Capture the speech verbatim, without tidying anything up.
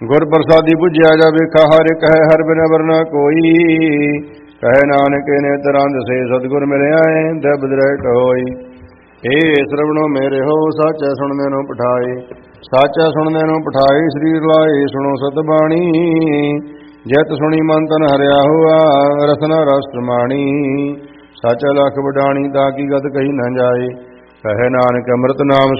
ਗੁਰ ਪ੍ਰਸਾਦੀ ਪੁੱਜਿਆ ਜਾ ਵੇਖਾ ਹਰ ਇੱਕ ਹੈ, ਹਰ ਬਿਨ ਅਵਰ ਨਾ ਕੋਈ। ਕਹੇ ਨਾਨਕ ਨੇ ਤਰੰਦ ਸੇ ਸਤਿਗੁਰ ਮਿਲਿਆ ਏ, ਦਬ ਦ੍ਰਿਟ ਹੋਈ। ਏ ਸਰਵਣੋ ਮੇਰੇ ਹੋ, ਸਾਚੈ ਸੁਣਨੇ ਨੂੰ ਪਠਾਏ। ਸਾਚੈ ਸੁਣਨੇ ਨੂੰ ਪਠਾਏ, ਸਰੀਰ ਲਾਏ ਸੁਣੋ ਸਤਬਾਣੀ। ਜਿਤ ਸੁਣੀ ਮਨ ਤਨ ਹਰਿਆ ਹੋਆ, ਰਸਨਾ ਰਸ ਪ੍ਰਮਾਣੀ। ਸਾਚੈ ਲਖ ਵਡਾਣੀ, ਤਾਂ ਕੀ ਗਤ ਕਹੀ ਨਾ ਜਾਏ। ਕਹੇ ਨਾਨਕ ਅੰਮ੍ਰਿਤ ਨਾਮ